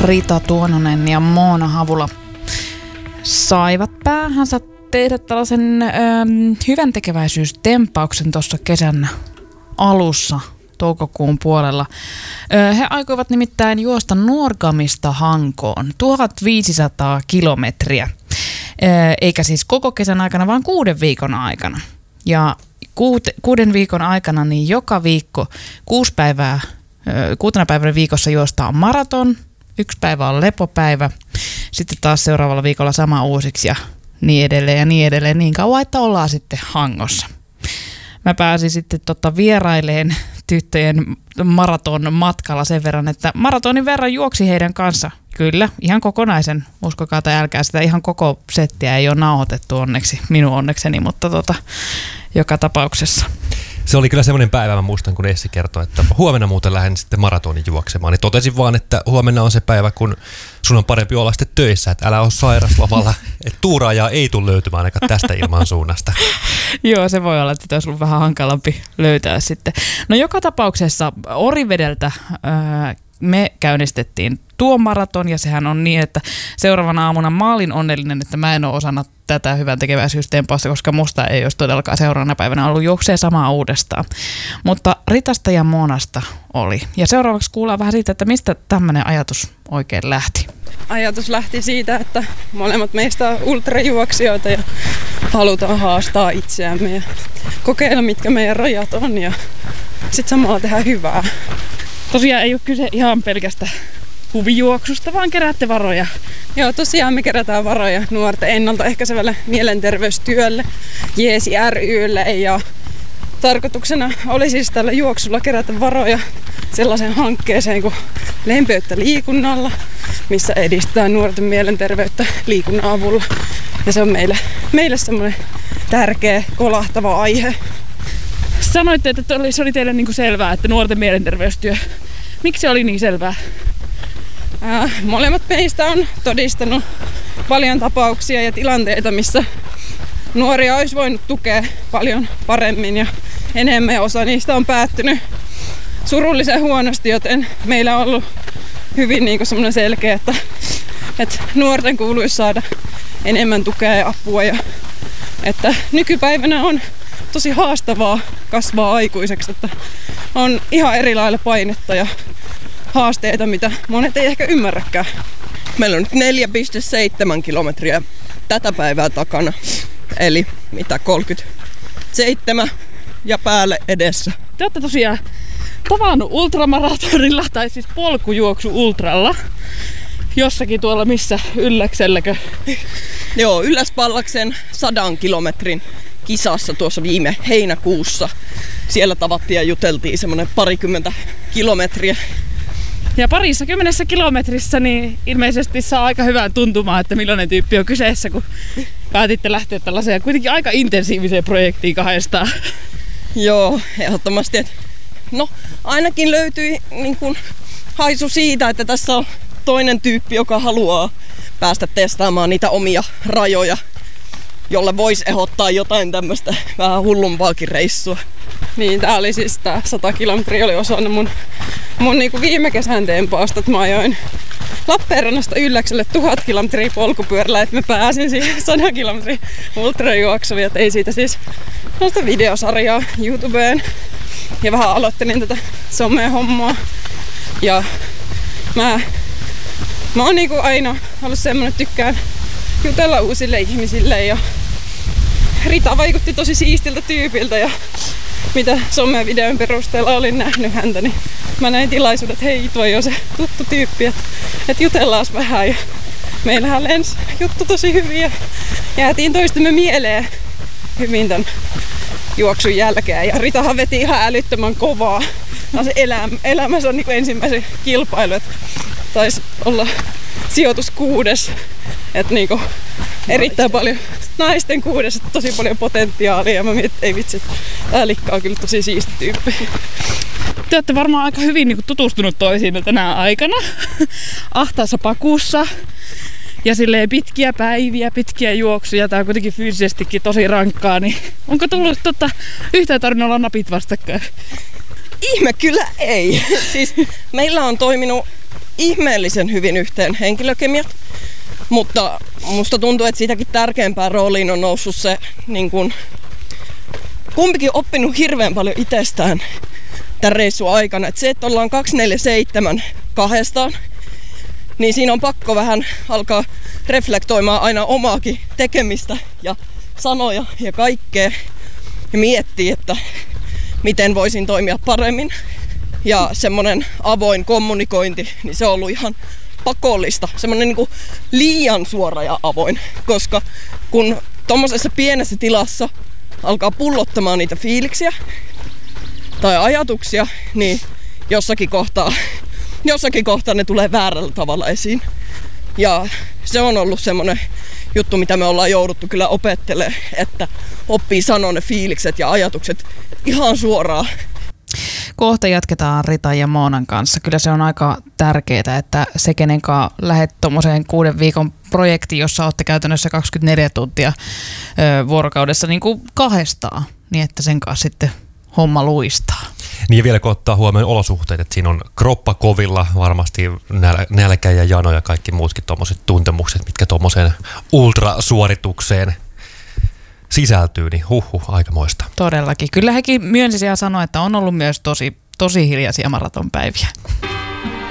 Rita Tuononen ja Moona Havula saivat päähänsä tehdä tällaisen hyväntekeväisyystempauksen tuossa kesän alussa, toukokuun puolella. He aikoivat nimittäin juosta Nuorgamista Hankoon 1500 kilometriä, eikä siis koko kesän aikana, vaan 6 viikon aikana. Ja 6 viikon aikana niin joka viikko 6 päivänä viikossa juostaan maraton, 1 päivä on lepopäivä, sitten taas seuraavalla viikolla sama uusiksi ja niin edelleen, niin kauan, että ollaan sitten Hangossa. Mä pääsin sitten vieraileen tyttöjen maraton matkalla sen verran, että maratonin verran juoksi heidän kanssa. Kyllä, ihan kokonaisen, uskokaa tai älkää, sitä ihan koko settiä ei ole nauhoitettu onneksi, minun onnekseni, mutta joka tapauksessa. Se oli kyllä semmoinen päivä, mä muistan, kun Essi kertoi, että huomenna muuten lähden sitten maratonin juoksemaan. Niin totesin vaan, että huomenna on se päivä, kun sun on parempi olla sitten töissä, että älä ole sairaslomalla, että tuuraajaa ei tule löytymään ainakaan tästä ilmansuunnasta. Joo, se voi olla, että olisi ollut vähän hankalampi löytää sitten. No joka tapauksessa Orivedeltä me käynnistettiin tuo maraton, ja sehän on niin, että seuraavana aamuna mä olin onnellinen, että mä en ole osannut tätä hyvän tekeväisyystempausta, koska musta ei olisi todellakaan seuraavana päivänä ollut juoksee samaa uudestaan. Mutta Ritasta ja Monasta oli. Ja seuraavaksi kuullaan vähän siitä, että mistä tämmöinen ajatus oikein lähti. Ajatus lähti siitä, että molemmat meistä on ultrajuoksijoita ja halutaan haastaa itseämme ja kokeilla, mitkä meidän rajat on ja sitten samalla tehdä hyvää. Tosiaan ei ole kyse ihan pelkästä huvijuoksusta, vaan keräätte varoja. Joo, tosiaan me kerätään varoja nuorten ennaltaehkäisevälle mielenterveystyölle, Jeesi ry:lle, ja tarkoituksena oli siis tällä juoksulla kerätä varoja sellaisen hankkeeseen kuin Lempeyttä liikunnalla, missä edistetään nuorten mielenterveyttä liikunnan avulla. Ja se on meille semmoinen tärkeä, kolahtava aihe. Sanoitte, että se oli teille niin kuin selvää, että nuorten mielenterveystyö. Miksi se oli niin selvää? Molemmat meistä on todistanut paljon tapauksia ja tilanteita, missä nuoria olisi voinut tukea paljon paremmin ja enemmän, ja osa niistä on päättynyt surullisen huonosti, joten meillä on ollut hyvin niin kuin semmoinen selkeä, että nuorten kuuluisi saada enemmän tukea ja apua, ja että nykypäivänä on tosi haastavaa kasvaa aikuiseksi, että on ihan eri lailla painetta ja haasteita, mitä monet ei ehkä ymmärräkään. Meillä on nyt 4,7 kilometriä tätä päivää takana, eli mitä 37 ja päälle edessä. Te olette tosiaan tavannut ultramaratonilla, tai siis polkujuoksu ultralla, jossakin tuolla missä Ylläkselläkö? Joo, Ylläspallaksen 100 kilometrin kisassa tuossa viime heinäkuussa. Siellä tavattiin ja juteltiin semmoinen 20 kilometriä. Ja 20 kilometrissä niin ilmeisesti saa aika hyvää tuntumaa, että millainen tyyppi on kyseessä, kun päätitte lähteä tällaiseen kuitenkin aika intensiiviseen projektiin kahdestaan. Joo, ehdottomasti. No, ainakin löytyi niin kuin haisu siitä, että tässä on toinen tyyppi, joka haluaa päästä testaamaan niitä omia rajoja, jolle voisi ehdottaa jotain tämmöistä vähän hullumpaakin reissua. Niin, tää oli siis tää 100 kilometriä oli osana mun niinku viime kesän tempausta, että mä ajoin Lappeenrannasta Ylläkselle 1000 kilometriä polkupyörällä, että mä pääsin siihen 100 kilometriä ultrajuoksuun, että ei siitä siis noista videosarjaa YouTubeen. Ja vähän aloittelin tätä some-hommaa. Ja mä oon niinku aina ollut semmonen, että tykkään jutella uusille ihmisille, ja Rita vaikutti tosi siistiltä tyypiltä, ja mitä some-videon perusteella olin nähnyt häntä, niin mä näin tilaisuuden, että hei, toi on se tuttu tyyppi, että jutellaan vähän, ja meillähän lensi juttu tosi hyvin ja jäätiin toistemme mieleen hyvin tän juoksun jälkeen, ja Ritahan veti ihan älyttömän kovaa. Se elämässä on niin ensimmäisen kilpailu, että taisi olla sijoitus 6. Että niinku erittäin paljon naisten 6, tosi paljon potentiaalia, ja mä mietin, että ei vitsi, tää Likka on kyllä tosi siisti tyyppi. Te olette varmaan aika hyvin niin tutustunut toisiinne tänä aikana ahtaassa pakussa ja silleen pitkiä päiviä, pitkiä juoksuja. Tää on kuitenkin fyysisestikin tosi rankkaa, niin onko tullut yhtään tarinalla napit vastakkain? Ihme kyllä ei. Siis meillä on toiminut ihmeellisen hyvin yhteen henkilökemiat, mutta musta tuntuu, että siitäkin tärkeämpään rooliin on noussut se, niin kun, kumpikin oppinut hirveän paljon itsestään tämän reissun aikana. Että se, että ollaan 247 kahdestaan, niin siinä on pakko vähän alkaa reflektoimaan aina omaakin tekemistä ja sanoja ja kaikkea ja miettiä, että miten voisin toimia paremmin. Ja semmoinen avoin kommunikointi, niin se on ollut ihan pakollista. Semmoinen niin kuin liian suora ja avoin, koska kun tommosessa pienessä tilassa alkaa pullottamaan niitä fiiliksiä tai ajatuksia, niin jossakin kohtaa ne tulee väärällä tavalla esiin. Ja se on ollut semmoinen juttu, mitä me ollaan jouduttu kyllä opettelemaan, että oppii sanoa ne fiilikset ja ajatukset ihan suoraan. Kohta jatketaan Ritan ja Moonan kanssa. Kyllä se on aika tärkeää, että se kenen kanssa lähdet tuommoiseen 6 viikon projektiin, jossa olette käytännössä 24 tuntia vuorokaudessa niin kuin kahdestaan, niin että sen kanssa sitten homma luistaa. Niin ja vielä kun ottaa huomioon olosuhteet, että siinä on kroppa kovilla, varmasti nälkä ja jano ja kaikki muutkin tuommoiset tuntemukset, mitkä tuommoiseen ultrasuoritukseen sisältyy, niin aikamoista. Todellakin. Kyllä hekin myönsi ja sanoi, että on ollut myös tosi hiljaisia maratonpäiviä.